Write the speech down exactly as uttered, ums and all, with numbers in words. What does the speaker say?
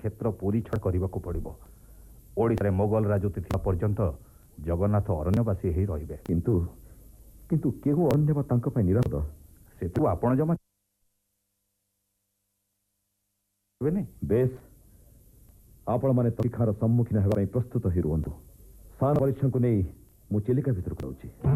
ଶ୍ରୀକ୍ଷେତ୍ର ପୁରୀ ଛଡ଼ା କରିବାକୁ ପଡ଼ିବ। ଓଡ଼ିଶାରେ ମୋଗଲ ରାଜୁତି ଥିବା ପର୍ଯ୍ୟନ୍ତ ଜଗନ୍ନାଥ ଅରଣ୍ୟବାସୀ ହେଇ ରହିବେ। କିନ୍ତୁ କିନ୍ତୁ କେଉଁ ଅରଣ୍ୟ ବା ତାଙ୍କ ପାଇଁ ନିରାପଦ? ସେଥିରୁ ଆପଣ ଜମା ବେଶ, ଆପଣମାନେ ତରିଖାର ସମ୍ମୁଖୀନ ହେବା ପାଇଁ ପ୍ରସ୍ତୁତ ହୋଇ ରୁହନ୍ତୁ। ସାନ ବରିଷ୍ଠଙ୍କୁ ନେଇ ମୁଁ ଚିଲିକା ଭିତରକୁ ଯାଉଛି।